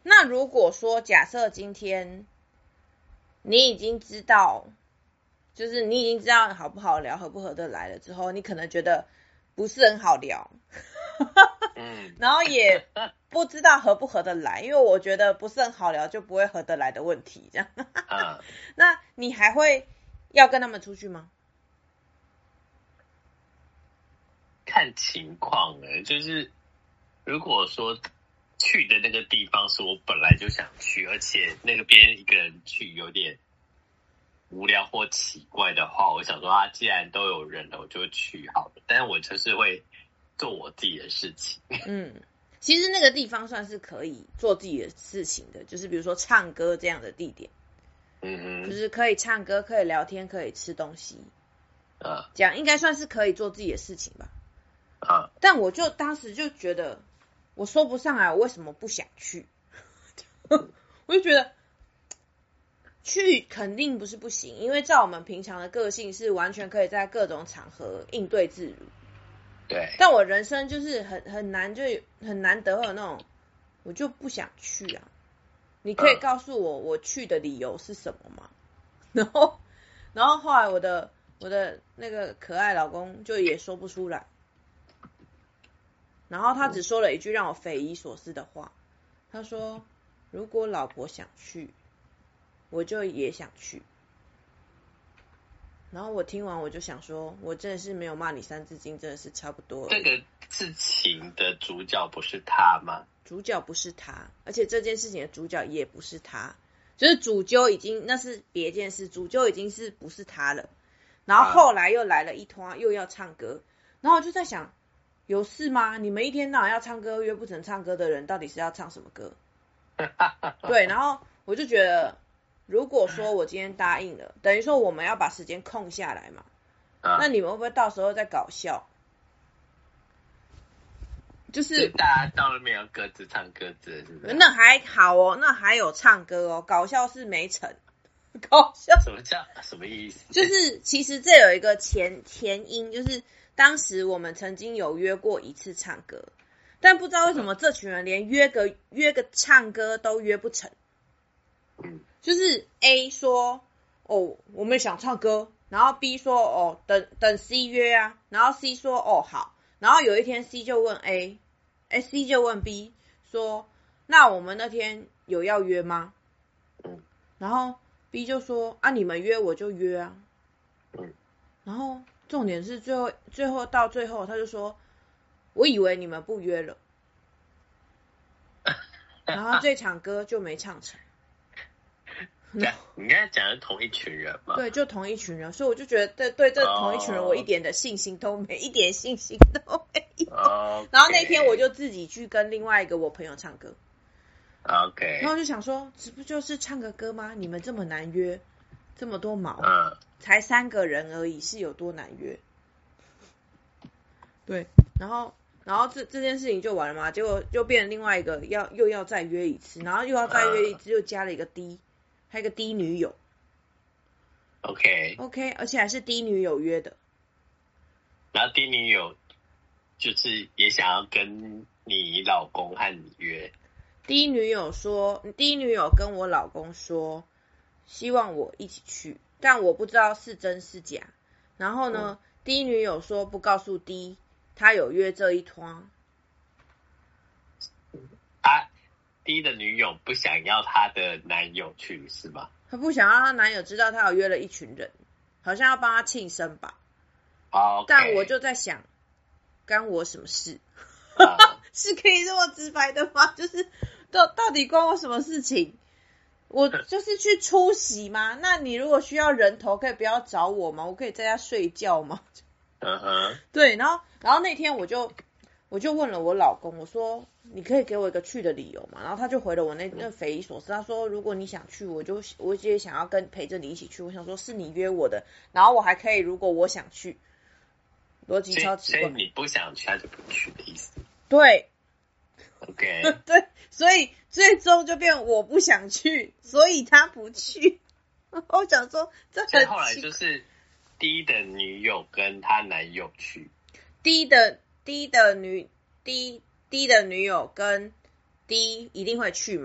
那如果说假设今天你已经知道，就是你已经知道好不好聊、合不合得来了之后，你可能觉得不是很好聊，然后也不知道合不合得来，因为我觉得不是很好聊就不会合得来的问题，这样。那你还会要跟他们出去吗？ 看情况就是如果说去的那个地方是我本来就想去，而且那边一个人去有点无聊或奇怪的话，我想说既然都有人了，我就去好了。但是我就是会做我自己的事情。 其实那个地方算是可以做自己的事情的，就是比如说唱歌这样的地点，就是可以唱歌，可以聊天，可以吃东西，这样应该算是可以做自己的事情吧。但我就当时就觉得，我说不上来我为什么不想去，我就觉得去肯定不是不行，因为照我们平常的个性是完全可以在各种场合应对自如。 对， 但我人生就是很难，就很难得会有那种，我就不想去啊。你可以告诉我去的理由是什么吗？然后后来我的那个可爱老公就也说不出来，然后他只说了一句让我匪夷所思的话，他说：“如果老婆想去，我就也想去。”然后我听完我就想说，我真的是没有骂你三字经，真的是差不多了。 这个事情的主角不是他吗？ 主角不是他，而且这件事情的主角也不是他，就是主揪已经那是别件事，主揪已经是不是他了。然后后来又来了一团，又要唱歌，然后我就在想，有事吗？你们一天到晚要唱歌约不成唱歌的人，到底是要唱什么歌？对，然后我就觉得，如果说我今天答应了，等于说我们要把时间空下来嘛，那你们会不会到时候再搞笑？就是大家到那边要各自唱各自的，是不是？ 那还好哦，那还有唱歌哦，搞笑是没成。搞笑什么意思？ 就是其实这有一个前因，就是当时我们曾经有约过一次唱歌，但不知道为什么这群人连约个唱歌都约不成。就是 A 说哦我们想唱歌，然后 B 说哦等 C 约啊，然后 C 说哦好，然后有一天 C 就问 C 就问 B 说那我们那天有要约吗？然后 B 就说你们约我就约啊。然后重点是最后到最后他就说我以为你们不约了，然后这场歌就没唱成。 你刚才讲的同一群人吗？ 对，就同一群人，所以我就觉得对这同一群人我一点的信心都没，一点信心都没有。然后那天我就自己去跟另外一个我朋友唱歌。 OK。 然后就想说，这不就是唱个歌吗？你们这么难约，这么多毛，才3个人而已，是有多难约？对，然后这件事情就完了嘛，结果就变成另外一个又要再约一次，然后又要再约一次，又加了一个 D， 还有一个 D 女友。 OK， 而且还是 D 女友约的。 然后 D 女友就是也想要跟你老公和你约。 D 女友跟我老公说，希望我一起去，但我不知道是真是假。然后呢，D 女友说不告诉 D， 她有约这一团。 D 的女友不想要她的男友去是吗？ 她不想让她男友知道她有约了一群人，好像要帮她庆生吧。 Okay. 但我就在想，干我什么事？是可以这么直白的吗？就是到底关我什么事情？我就是去出席嘛。那你如果需要人头，可以不要找我吗？我可以在家睡觉吗？对，然后那天我就问了我老公，我说你可以给我一个去的理由嘛？然后他就回了我那匪夷所思，他说如果你想去，我也想要陪着你一起去。我想说是你约我的，然后我还可以如果我想去，逻辑超奇怪。 所以你不想去，他就不去的意思。 对。 OK。 对，所以最终就变我不想去，所以他不去。我想说这很奇怪。 所以后来就是 D 的女友跟她男友去。 D 的女友跟 D 一定会去嘛。